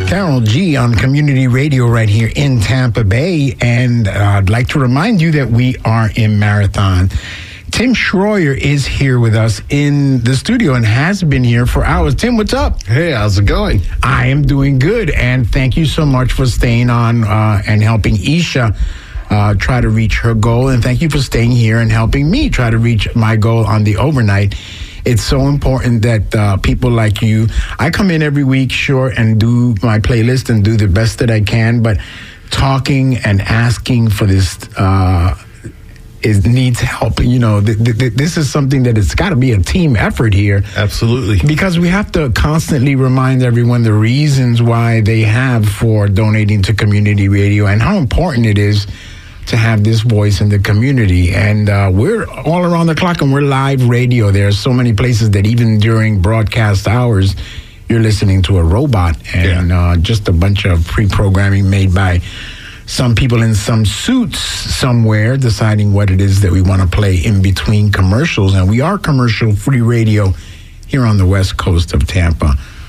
Carol G on Community Radio right here in Tampa Bay. And I'd like to remind you that we are in Marathon. Tim Schroyer is here with us in the studio and has been here for hours. Tim, what's up? Hey, how's it going? I am doing good. And thank you so much for staying on and helping Isha try to reach her goal. And thank you for staying here and helping me try to reach my goal on the overnight. It's so important that people like you, I come in every week, sure, and do my playlist and do the best that I can, but talking and asking for this needs help. You know, this is something that it's got to be a team effort here. Absolutely. Because we have to constantly remind everyone the reasons why they have for donating to community radio and how important it is to have this voice in the community. And we're all around the clock and we're live radio. There are so many places that even during broadcast hours, you're listening to a robot and just a bunch of pre-programming made by some people in some suits somewhere deciding what it is that we want to play in between commercials. And we are commercial-free radio here on the west coast of Tampa.